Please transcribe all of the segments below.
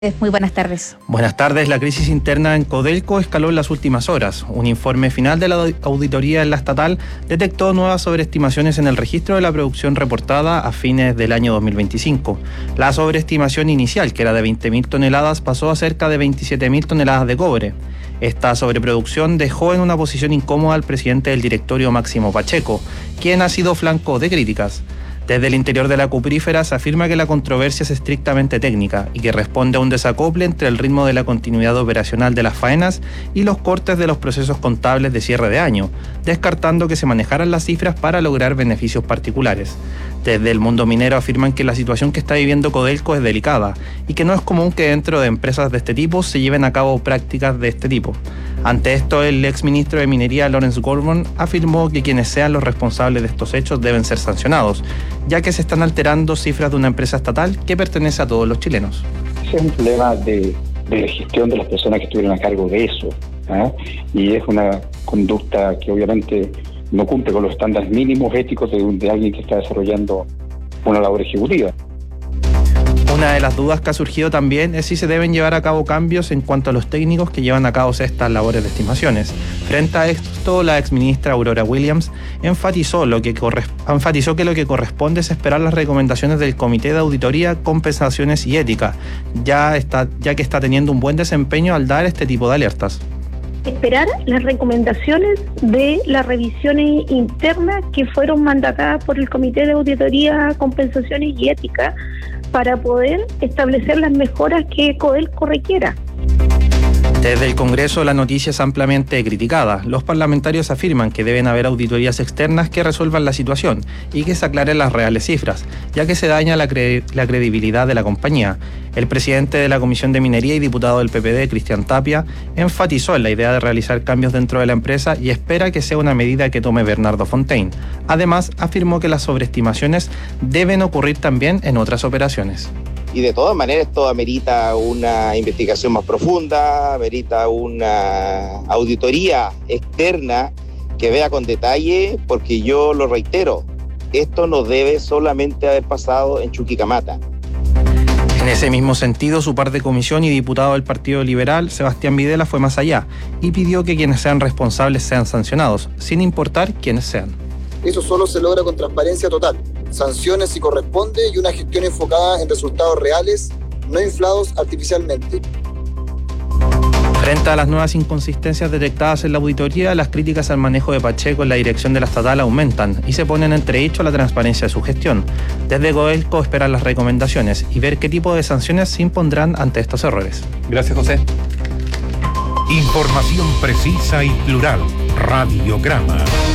Muy buenas tardes. Buenas tardes. La crisis interna en Codelco escaló en las últimas horas. Un informe final de la auditoría en la estatal detectó nuevas sobreestimaciones en el registro de la producción reportada a fines del año 2025. La sobreestimación inicial, que era de 20.000 toneladas, pasó a cerca de 27.000 toneladas de cobre. Esta sobreproducción dejó en una posición incómoda al presidente del directorio, Máximo Pacheco, quien ha sido flanco de críticas. Desde el interior de la cuprífera se afirma que la controversia es estrictamente técnica y que responde a un desacople entre el ritmo de la continuidad operacional de las faenas y los cortes de los procesos contables de cierre de año, descartando que se manejaran las cifras para lograr beneficios particulares. Desde el mundo minero afirman que la situación que está viviendo Codelco es delicada y que no es común que dentro de empresas de este tipo se lleven a cabo prácticas de este tipo. Ante esto, el exministro de Minería, Lawrence Gordon, afirmó que quienes sean los responsables de estos hechos deben ser sancionados, ya que se están alterando cifras de una empresa estatal que pertenece a todos los chilenos. Ese es un problema de gestión de las personas que estuvieron a cargo de eso, y es una conducta que obviamente no cumple con los estándares mínimos éticos de alguien que está desarrollando una labor ejecutiva. Una de las dudas que ha surgido también es si se deben llevar a cabo cambios en cuanto a los técnicos que llevan a cabo estas labores de estimaciones. Frente a esto, la exministra Aurora Williams enfatizó que lo que corresponde es esperar las recomendaciones del Comité de Auditoría, Compensaciones y Ética, ya que está teniendo un buen desempeño al dar este tipo de alertas. Esperar las recomendaciones de las revisiones internas que fueron mandatadas por el Comité de Auditoría, Compensaciones y Ética para poder establecer las mejoras que Codelco requiera. Desde el Congreso la noticia es ampliamente criticada. Los parlamentarios afirman que deben haber auditorías externas que resuelvan la situación y que se aclaren las reales cifras, ya que se daña la credibilidad de la compañía. El presidente de la Comisión de Minería y diputado del PPD, Cristian Tapia, enfatizó en la idea de realizar cambios dentro de la empresa y espera que sea una medida que tome Bernardo Fontaine. Además, afirmó que las sobreestimaciones deben ocurrir también en otras operaciones. Y de todas maneras esto amerita una investigación más profunda, amerita una auditoría externa que vea con detalle, porque yo lo reitero, esto no debe solamente haber pasado en Chuquicamata. En ese mismo sentido, su par de comisión y diputado del Partido Liberal, Sebastián Videla, fue más allá y pidió que quienes sean responsables sean sancionados, sin importar quiénes sean. Eso solo se logra con transparencia total, sanciones si corresponde y una gestión enfocada en resultados reales, no inflados artificialmente. Frente a las nuevas inconsistencias detectadas en la auditoría, las críticas al manejo de Pacheco en la dirección de la estatal aumentan y se ponen en entredicho la transparencia de su gestión. Desde Codelco esperan las recomendaciones y ver qué tipo de sanciones se impondrán ante estos errores. Gracias, José. Información precisa y plural. Radiograma.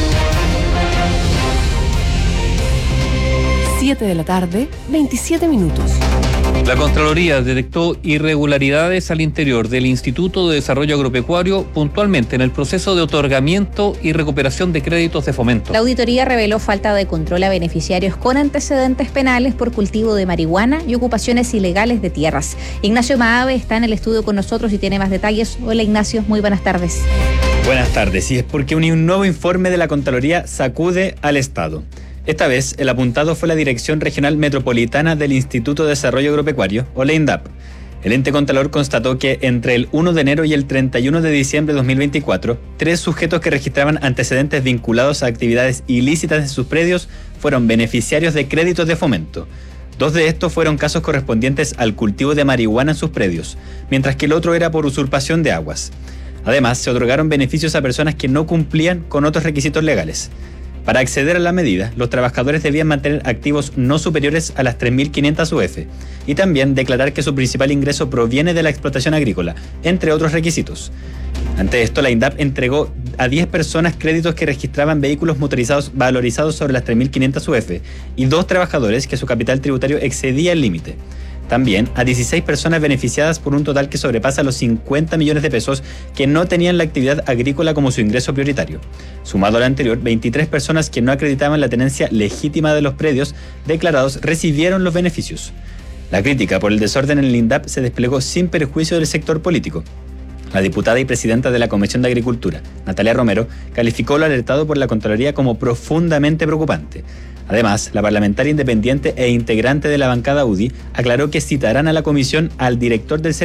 7 de la tarde, 27 minutos. La Contraloría detectó irregularidades al interior del Instituto de Desarrollo Agropecuario, puntualmente en el proceso de otorgamiento y recuperación de créditos de fomento. La auditoría reveló falta de control a beneficiarios con antecedentes penales por cultivo de marihuana y ocupaciones ilegales de tierras. Ignacio Maave está en el estudio con nosotros y tiene más detalles. Hola Ignacio, muy buenas tardes. Buenas tardes, y es porque un nuevo informe de la Contraloría sacude al Estado. Esta vez, el apuntado fue la Dirección Regional Metropolitana del Instituto de Desarrollo Agropecuario, o la INDAP. El ente contralor constató que entre el 1 de enero y el 31 de diciembre de 2024, 3 sujetos que registraban antecedentes vinculados a actividades ilícitas en sus predios fueron beneficiarios de créditos de fomento. 2 de estos fueron casos correspondientes al cultivo de marihuana en sus predios, mientras que el otro era por usurpación de aguas. Además, se otorgaron beneficios a personas que no cumplían con otros requisitos legales. Para acceder a la medida, los trabajadores debían mantener activos no superiores a las 3.500 UF y también declarar que su principal ingreso proviene de la explotación agrícola, entre otros requisitos. Ante esto, la INDAP entregó a 10 personas créditos que registraban vehículos motorizados valorizados sobre las 3.500 UF y 2 trabajadores que su capital tributario excedía el límite. También a 16 personas beneficiadas por un total que sobrepasa los 50 millones de pesos que no tenían la actividad agrícola como su ingreso prioritario. Sumado al anterior, 23 personas que no acreditaban la tenencia legítima de los predios declarados recibieron los beneficios. La crítica por el desorden en el INDAP se desplegó sin perjuicio del sector político. La diputada y presidenta de la Comisión de Agricultura, Natalia Romero, calificó lo alertado por la Contraloría como profundamente preocupante. Además, la parlamentaria independiente e integrante de la bancada UDI aclaró que citarán a la comisión al director del